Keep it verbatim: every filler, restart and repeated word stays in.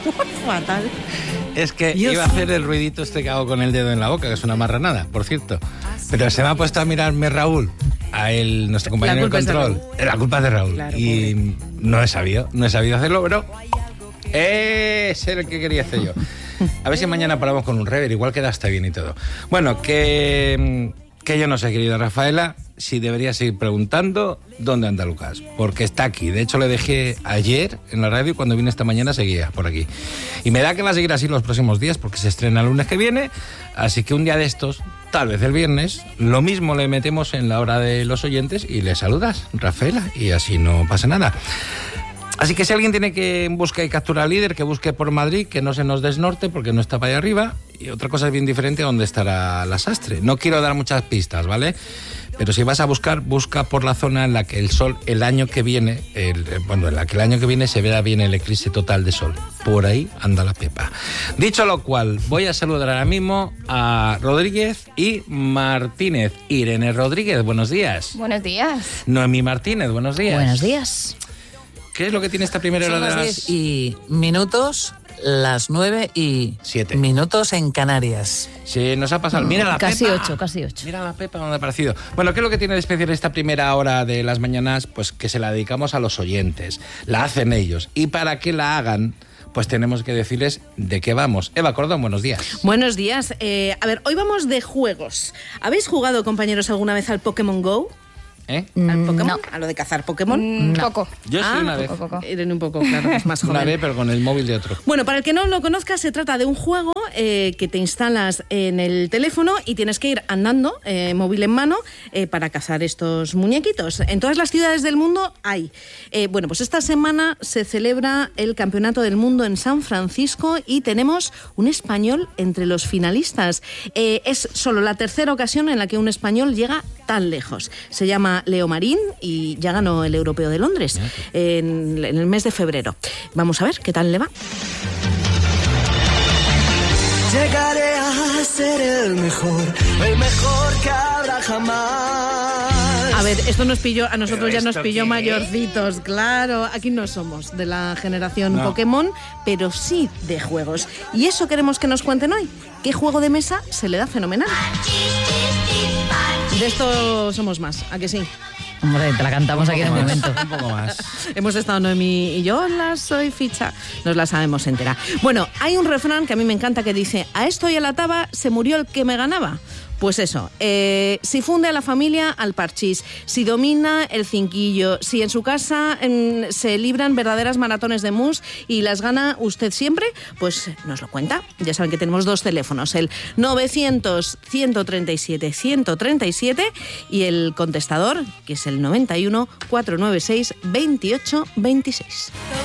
Fatal. Es que Dios. Iba a hacer el ruidito este que hago con el dedo en la boca, que es una marranada, por cierto. Pero se me ha puesto a mirarme Raúl, a él, nuestro compañero de control. De la culpa es de Raúl. Claro, y pobre. no he sabido, no he sabido hacerlo, pero es el que quería hacer yo. A ver si mañana paramos con un rever, igual queda hasta bien y todo. Bueno, que, que yo no sé, querida Rafaela, si debería seguir preguntando dónde anda Lucas, porque está aquí. De hecho, le dejé ayer en la radio y cuando vine esta mañana seguía por aquí. Y me da que va a seguir así los próximos días porque se estrena el lunes que viene, así que un día de estos, tal vez el viernes, lo mismo le metemos en la hora de los oyentes y le saludas, Rafaela, y así no pasa nada. Así que si alguien tiene que buscar y capturar al líder, que busque por Madrid, que no se nos desnorte porque no está para allá arriba. Y otra cosa es bien diferente, ¿dónde estará la Sastre? No quiero dar muchas pistas, ¿vale? Pero si vas a buscar, busca por la zona en la que el sol, el año que viene, el, bueno, en la que el año que viene se vea bien el eclipse total de sol. Por ahí anda la pepa. Dicho lo cual, voy a saludar ahora mismo a Rodríguez y Martínez. Irene Rodríguez, buenos días. Buenos días. Noemí Martínez, buenos días. Buenos días. ¿Qué es lo que tiene esta primera hora de las...? diez y minutos, las nueve y siete minutos en Canarias. Sí, nos ha pasado. Mira la casi Pepa. ocho, casi ocho. Mira la Pepa donde ha aparecido. Bueno, ¿qué es lo que tiene de especial esta primera hora de las mañanas? Pues que se la dedicamos a los oyentes. La hacen ellos. Y para que la hagan, pues tenemos que decirles de qué vamos. Eva Cordón, buenos días. Buenos días. Eh, a ver, hoy vamos de juegos. ¿Habéis jugado, compañeros, alguna vez al Pokémon Go? ¿Eh? ¿Al Pokémon? No. ¿A lo de cazar Pokémon? Mm, No. Poco. Yo sí ah, una vez. Poco, poco. Irene un poco, claro, es más joven. Una vez, pero con el móvil de otro. Bueno, para el que no lo conozca, se trata de un juego eh, que te instalas en el teléfono y tienes que ir andando, eh, móvil en mano, eh, para cazar estos muñequitos. En todas las ciudades del mundo hay. Eh, bueno, pues esta semana se celebra el Campeonato del Mundo en San Francisco y tenemos un español entre los finalistas. Eh, es solo la tercera ocasión en la que un español llega tan lejos. Se llama Leo Marín y ya ganó el Europeo de Londres en, en el mes de febrero. Vamos a ver qué tal le va. Llegaré a ser el mejor, el mejor que habrá jamás. A ver, esto nos pilló, a nosotros ya nos pilló qué? mayorcitos, claro. Aquí no somos de la generación No. Pokémon, pero sí de juegos. Y eso queremos que nos cuenten hoy. ¿Qué juego de mesa se le da fenomenal? De esto somos más, ¿a que sí? Hombre, te la cantamos aquí en el más, momento. Un poco más. Hemos estado Noemí y yo, la soy ficha, nos la sabemos entera. Bueno, hay un refrán que a mí me encanta que dice: a esto y a la taba se murió el que me ganaba. Pues eso, eh, si funde a la familia, al parchís, si domina el cinquillo, si en su casa eh, se libran verdaderas maratones de mus y las gana usted siempre, pues nos lo cuenta. Ya saben que tenemos dos teléfonos, el novecientos, ciento treinta y siete, ciento treinta y siete y el contestador, que es el noventa y uno, cuatrocientos noventa y seis, veintiocho veintiséis.